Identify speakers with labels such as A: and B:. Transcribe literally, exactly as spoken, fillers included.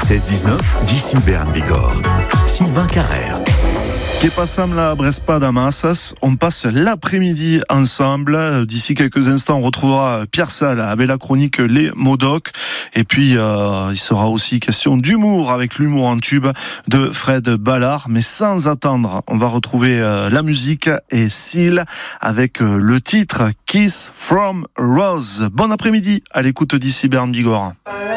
A: seize dix-neuf, d'ici Bern Bigorre. Sylvain Carrère.
B: Que passam la Brespa d'Amassas, on passe l'après-midi ensemble. D'ici quelques instants, on retrouvera Pierre Salle avec la chronique Les Modocs. Et puis, euh, il sera aussi question d'humour avec l'humour en tube de Fred Ballard. Mais sans attendre, on va retrouver euh, la musique et Seal avec euh, le titre Kiss from Rose. Bon après-midi à l'écoute d'ici Bern Bigorre.